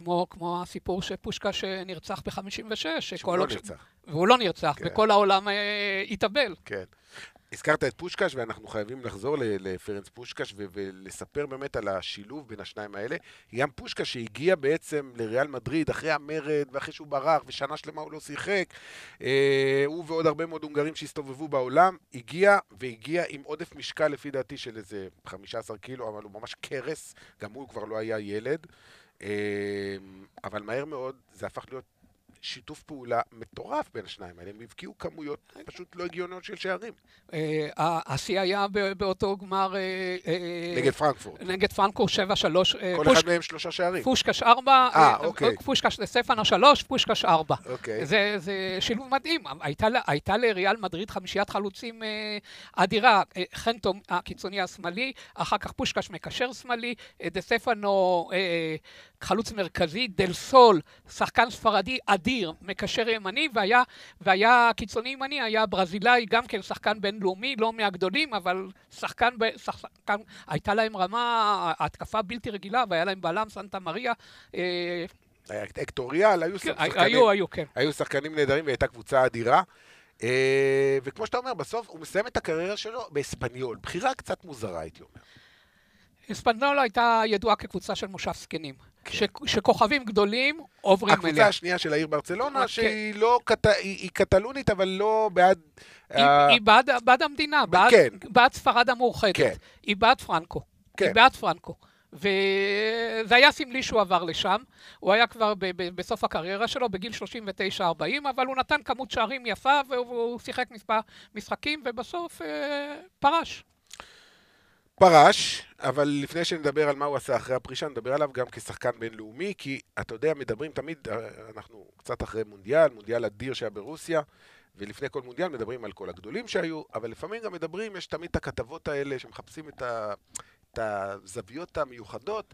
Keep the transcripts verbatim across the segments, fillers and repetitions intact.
כמו, כמו הסיפור שפושקה שנרצח ב-חמישים ושש. שהוא לא נרצח. והוא לא נרצח, כן. וכל העולם אה, התאבל. כן. הזכרת את פושקש, ואנחנו חייבים לחזור לפרנץ פושקש ולספר באמת על השילוב בין השניים האלה. גם פושקש שהגיע בעצם לריאל מדריד אחרי המרד ואחרי שהוא ברח ושנה שלמה הוא לא שיחק, הוא ועוד הרבה מאוד הונגרים שהסתובבו בעולם, הגיע והגיע עם עודף משקל לפי דעתי של איזה חמישה עשר קילו, אבל הוא ממש קרס, גם הוא כבר לא היה ילד, אבל מהר מאוד זה הפך להיות שיתוף פעולה מטורף בין השניים האלה, הם הבקיעו כמויות פשוט לא הגיוניות של שערים. השיא היה באותו גמר נגד פרנקפורט. נגד פרנקפורט שבע שלוש. כל אחד מהם שלושה שערים. פושקש ארבע, פושקש לסטפנו שלוש, פושקש ארבע. זה שילוב מדהים. הייתה לריאל מדריד חמישיית חלוצים אדירה, חנטו הקיצוני השמאלי, אחר כך פושקש מקשר שמאלי, דה סטפנו חלוץ מרכזי, דל סול, שחקן ספרדי אדיר, מקשר ימני, והיה, והיה קיצוני ימני, היה ברזילאי, גם כן שחקן בינלאומי, לא מהגדולים, אבל שחקן, שחקן, הייתה להם רמה, התקפה בלתי רגילה, והיה להם בלם סנטה מריה. אקטוריאל, היו שחקנים, היו, היו, כן. היו שחקנים נהדרים, והייתה קבוצה אדירה. וכמו שאתה אומר, בסוף הוא מסיים את הקריירה שלו באספניול, בחירה קצת מוזרה, הייתי אומר. אספניול הייתה ידועה כקבוצה של מושב סקנים, שכוכבים גדולים עוברים אליה. הקבוצה השנייה של העיר ברצלונה, שהיא לא, היא קטלונית, אבל לא בעד... היא בעד המדינה, בעד ספרד המאוחדת. היא בעד פרנקו. היא בעד פרנקו. וזה היה סמלי שהוא עבר לשם, הוא היה כבר בסוף הקריירה שלו, בגיל שלושים ותשע ארבעים, אבל הוא נתן כמות שערים יפה, והוא שיחק מספר משחקים, ובסוף פרש. פרש, אבל לפני שנדבר על מה הוא עשה אחרי הפרישה, נדבר עליו גם כשחקן בינלאומי, כי אתה יודע, מדברים תמיד, אנחנו קצת אחרי מונדיאל, מונדיאל אדיר שהיה ברוסיה, ולפני כל מונדיאל מדברים על כל הגדולים שהיו, אבל לפעמים גם מדברים, יש תמיד את הכתבות האלה שמחפשים את, ה, את הזוויות המיוחדות,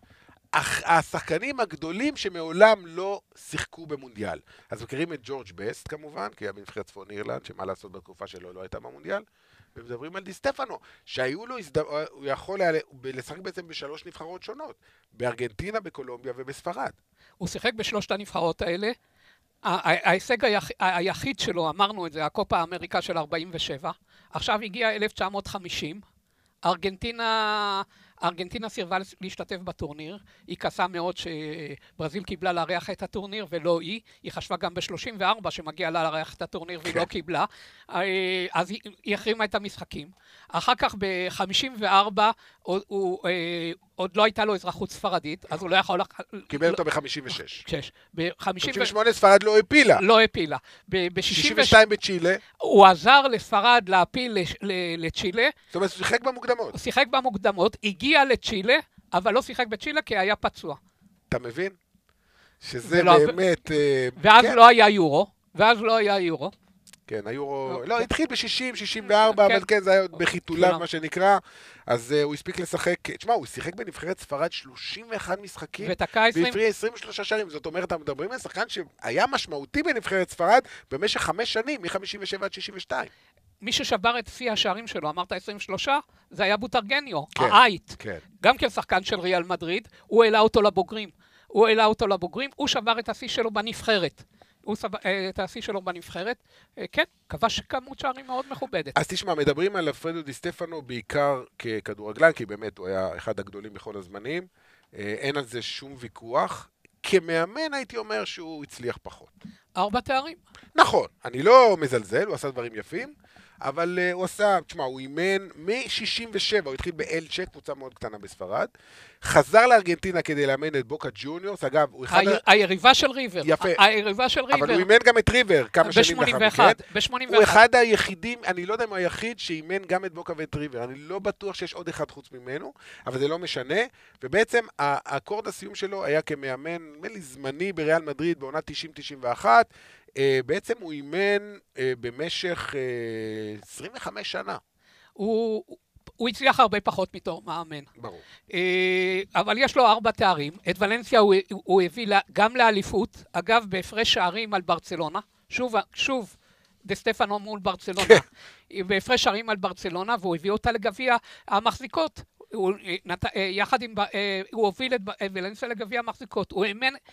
השחקנים הגדולים שמעולם לא שיחקו במונדיאל. אז מכירים את ג'ורג' בסט כמובן, כי היה בנבחרת צפון אירלנד, שמה לעשות בתקופה שלו לא הייתה במונדיאל, ומדברים על די סטפנו, שהיו לו, הוא יכול לשחק בעצם בשלוש נבחרות שונות, בארגנטינה, בקולומביה ובספרד. הוא שיחק בשלושת הנבחרות האלה, ההישג היחיד שלו, אמרנו את זה, הקופה האמריקה של ארבעים ושבע, עכשיו הגיע אלף תשע מאות וחמישים, ארגנטינה... ארגנטינה סירבה להשתתף בטורניר, היא כעסה מאוד שברזיל קיבלה לארח את הטורניר ולא היא, היא חשבה גם ב-שלושים וארבע שמגיע לה לארח את הטורניר והיא לא קיבלה, אז היא, היא החרימה את המשחקים. אחר כך ב-חמישים וארבע הוא, הוא, עוד לא הייתה לו אזרחות ספרדית, אז הוא לא יכול... קיבל אותו ב-חמישים ושש. ב-חמישים ושמונה ספרד לא הפילה. לא הפילה. ב-שישים ושתיים בצ'ילה. הוא עזר לספרד להפיל לצ'ילה. זאת אומרת, הוא שיחק במוקדמות. הוא שיחק במוקדמות, הגיע לצ'ילה, אבל לא שיחק בצ'ילה כי היה פצוע. אתה מבין? שזה באמת... ואז לא היה יורו, ואז לא היה יורו. כן, היורו, לא, התחיל ב-שישים, שישים וארבע, אבל כן, זה היה עוד בחיתוליו, מה שנקרא, אז הוא הספיק לשחק, תשמע, הוא שיחק בנבחרת ספרד שלושים ואחד משחקים, והפריע עשרים ושלושה שערים, זאת אומרת, אנחנו מדברים על שחקן שהיה משמעותי בנבחרת ספרד במשך חמש שנים, מ-חמישים ושבע עד שישים ושתיים. מי ששבר את שיא השערים שלו, אמרת עשרים ושלוש, זה היה בוטרגניו, האייט, גם כן שחקן של ריאל מדריד, הוא העלה אותו לבוגרים, הוא העלה אותו לבוגרים, הוא שבר את השיא שלו בנבחרת. הוא את השיא שלו בנבחרת, כן, כבש כמות שערים מאוד מכובדת. אז תשמע, מדברים על אלפרדו די סטפנו בעיקר ככדורגלן, כי באמת הוא היה אחד הגדולים בכל הזמנים, אין על זה שום ויכוח, כמאמן הייתי אומר שהוא הצליח פחות. ארבע תארים. נכון, אני לא מזלזל, הוא עשה דברים יפים, אבל uh, הוא עשה, תשמע, הוא אימן מ-שישים ושבע, הוא התחיל באלצ'ה, קבוצה מאוד קטנה בספרד, חזר לארגנטינה כדי לאמן את בוקה ג'וניורס, אגב, הוא אחד... ה- היריבה של ריבר. יפה. היריבה של ריבר. אבל הוא אימן גם את ריבר כמה שנים לאחר מכן. ב-שמונים ואחת. הוא אחד היחידים, אני לא יודע אם הוא היחיד, שאימן גם את בוקה ואת ריבר. אני לא בטוח שיש עוד אחד חוץ ממנו, אבל זה לא משנה. ובעצם, האקורד הסיום שלו היה כמאמן, נדמה לי זמני בריאל מדריד, בעונה תשעים תשעים ואחת, בעצם הוא אימן במשך עשרים וחמש שנה. הוא, הוא הצליח הרבה פחות מתור מאמן. ברור. אבל יש לו ארבע תארים. את ולנסיה הוא, הוא הביא גם לאליפות, אגב בהפרש שערים על ברצלונה. שוב, שוב, דה סטפנו מול ברצלונה. בהפרש שערים על ברצלונה, והוא הביא אותה לגביע המחזיקות. הוא, נת, יחד עם, הוא הוביל את ולנסיה לגביע המחזיקות. הוא אימן